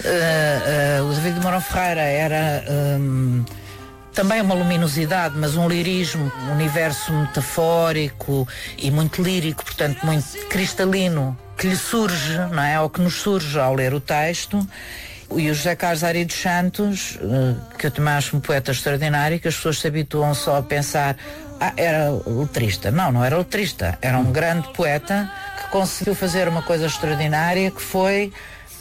O David Mourão Ferreira era também uma luminosidade, mas um lirismo, um universo metafórico e muito lírico, portanto muito cristalino, que lhe surge, não é? Ou que nos surge ao ler o texto. E o José Carlos Ari dos Santos, que eu também acho um poeta extraordinário, que as pessoas se habituam só a pensar, era letrista. Não era letrista, era um grande poeta que conseguiu fazer uma coisa extraordinária, que foi,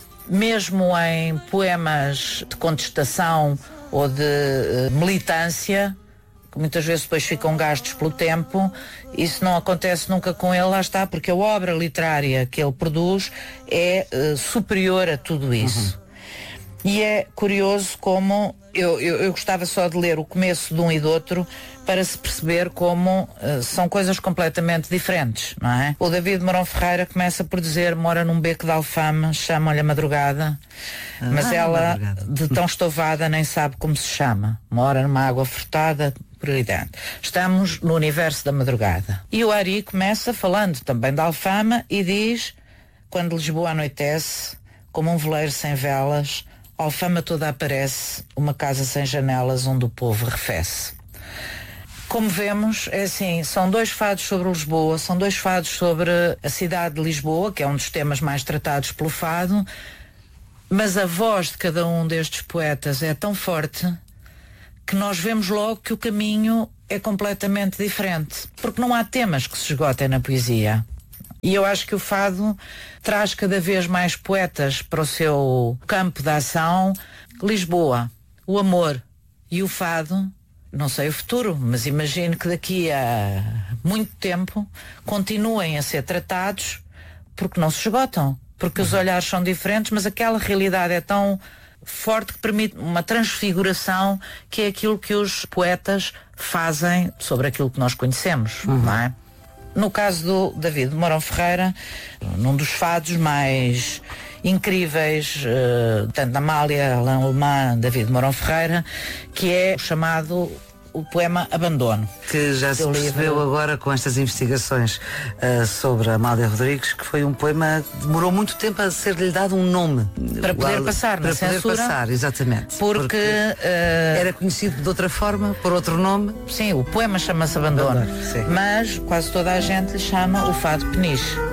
mesmo em poemas de contestação ou de militância, que muitas vezes depois ficam gastos pelo tempo, isso não acontece nunca com ele, lá está, porque a obra literária que ele produz é superior a tudo isso. E é curioso como eu gostava só de ler o começo de um e do outro para se perceber como são coisas completamente diferentes, não é? O David Mourão Ferreira começa por dizer: mora num beco de Alfama, chamam-lhe a madrugada, mas ela, de tão estovada, nem sabe como se chama. Mora numa água furtada por aí dentro. Estamos no universo da madrugada. E o Ari começa falando também de Alfama e diz: quando Lisboa anoitece, como um veleiro sem velas, Alfama toda aparece, uma casa sem janelas onde o povo arrefece. Como vemos, é assim, são dois fados sobre Lisboa, são dois fados sobre a cidade de Lisboa, que é um dos temas mais tratados pelo fado, mas a voz de cada um destes poetas é tão forte que nós vemos logo que o caminho é completamente diferente, porque não há temas que se esgotem na poesia. E eu acho que o fado traz cada vez mais poetas para o seu campo de ação. Lisboa, o amor e o fado, não sei o futuro, mas imagino que daqui a muito tempo continuem a ser tratados, porque não se esgotam, porque os olhares são diferentes, mas aquela realidade é tão forte que permite uma transfiguração, que é aquilo que os poetas fazem sobre aquilo que nós conhecemos, não é? No caso do David Mourão Ferreira, num dos fados mais incríveis, tanto da Amália, Alain Alemã, David Mourão Ferreira, que é o chamado o poema Abandono. Que já se percebeu agora com estas investigações sobre a Amália Rodrigues, que foi um poema que demorou muito tempo a ser-lhe dado um nome. Para poder passar na censura. Para poder passar, exatamente. Porque era conhecido de outra forma, por outro nome. Sim, o poema chama-se Abandono, mas quase toda a gente lhe chama o fado Peniche.